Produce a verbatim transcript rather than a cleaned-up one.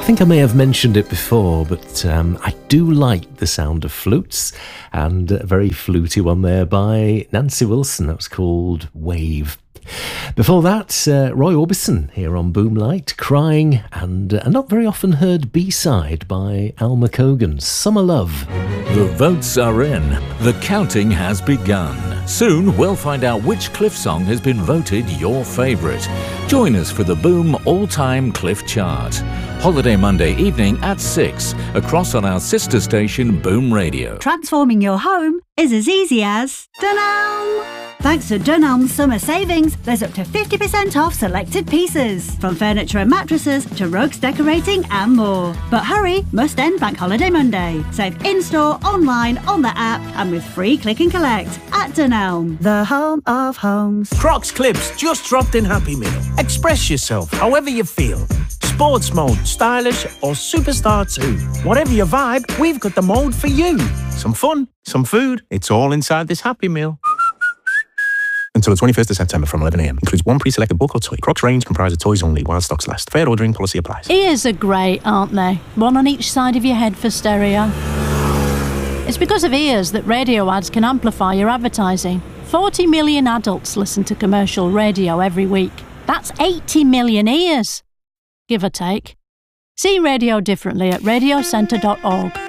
think I may have mentioned it before, but um, I do like the sound of flutes, and a very fluty one there by Nancy Wilson. That was called Wave. Before that, uh, Roy Orbison here on Boomlight, Crying, and uh, a not very often heard B-side by Alma Cogan, Summer Love. The votes are in. The counting has begun. Soon we'll find out which Cliff song has been voted your favourite. Join us for the Boom All-Time Cliff Chart. Holiday Monday evening at six, across on our sister station Boom Radio. Transforming your home is as easy as Dunelm. Thanks to Dunelm's summer savings, there's up to fifty percent off selected pieces, from furniture and mattresses to rugs, decorating and more. But hurry, must end Bank Holiday Monday. Save in-store, online, on the app and with free click and collect at Dunelm, the home of homes. Crocs Clips just dropped in Happy Meal. Express yourself however you feel. Sports mode, stylish or superstar too. Whatever your vibe, we've got the mode for you. Some fun, some food, it's all inside this Happy Meal. Until the twenty-first of September from eleven a m. Includes one pre-selected book or toy. Crocs range comprised of toys only while stocks last. Fair ordering policy applies. Ears are great, aren't they? One on each side of your head for stereo. It's because of ears that radio ads can amplify your advertising. forty million adults listen to commercial radio every week. That's eighty million ears, give or take. See radio differently at radio centre dot org.